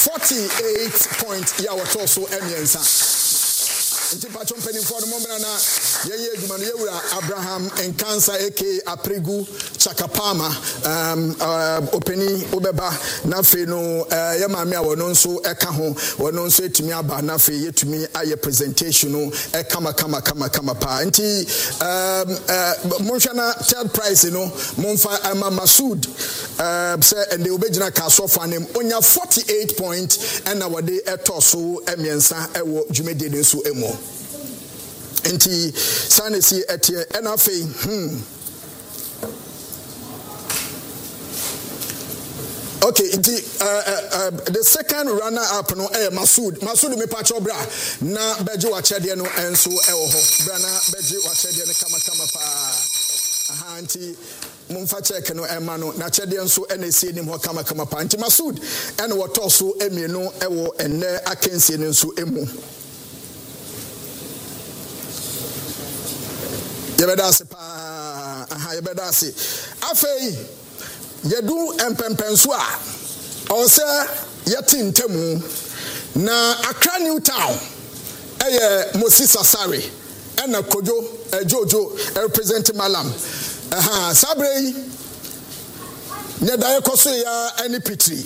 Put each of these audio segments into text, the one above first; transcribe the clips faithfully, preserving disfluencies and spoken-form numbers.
forty-eight point ya watoso emiensa. Nti patron penny for the moment na yeye adwumano yewura Abraham Enkansa aka Apregu Chakapama um uh, openi obeba na fe no uh, ye maame a wono nso eka ho wono nso etumi aba na fe yetumi aye presentation no e kama kama kama kama pa nti um uh, monhwa na third prize no monfa ama Masud uh, say and the obegina kaso fanem onya forty-eight point and na wode etoso emiensa ewo dwumede nso emo enti sanesi etie enafe hmm okay enti uh, uh, uh, the second runner up no eh Masud Masud me pacho bra na beje wa chede no enso ewo ho bra na beje wa chede no kama kama pa aha enti mumfa check no ema no na chede enso enesi nim ho kama kama pa enti Masud ene wotoso emienu ewo enne akensie nso emu yebedase pa aha yebedase afei yedu empempenso a o se yetintemu na Accra New Town eye Moses Asare ena Kojo Jojo represent Malam aha sabrei ne dae koso ya eni pitri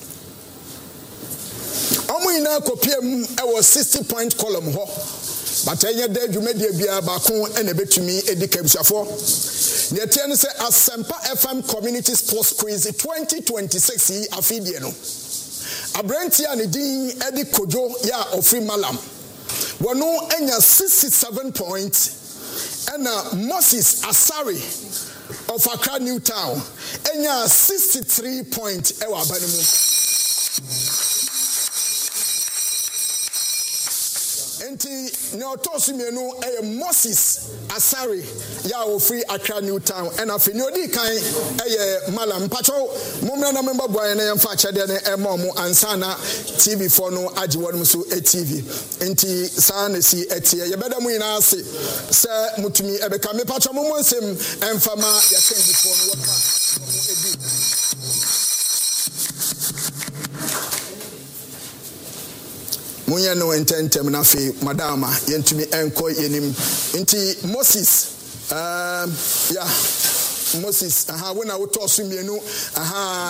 omo ina kopiem e wo sixty point column ho but enye da dwumadie bia ba ko ene betumi edikabusafo ne tie no se Asempa F M Community Sports Quiz twenty twenty-six yi afidie no abrantia ne din edi Kojo ya ofri Malam wono enya sixty-seven points ena Moses Asare of Accra New Town enya sixty-three points ewa abanimu enti ne otosu mienu eye Moses Asare ya ofri Accra New Town ena fe ne odi kan eye Malam pacho momna na member boy na yemfa chede ne ema mu ansana T V four no age wonum so e T V enti sa na si etie ye beda mu ina ase se mutumi ebeka me pacho mo nsem emfama ya kendi four no waka mo edi Munya no ententem na fe madama yentumi enko yenim nti Moses um yeah Moses aha wona wo to so mienu aha